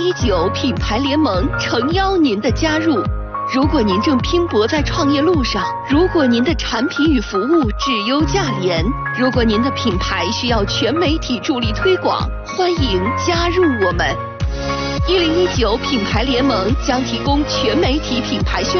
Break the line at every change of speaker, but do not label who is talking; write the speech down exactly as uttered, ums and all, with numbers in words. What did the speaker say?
一九品牌联盟诚邀您的加入。如果您正拼搏在创业路上，如果您的产品与服务质优价廉，如果您的品牌需要全媒体助力推广，欢迎加入我们。一零一九品牌联盟将提供全媒体品牌宣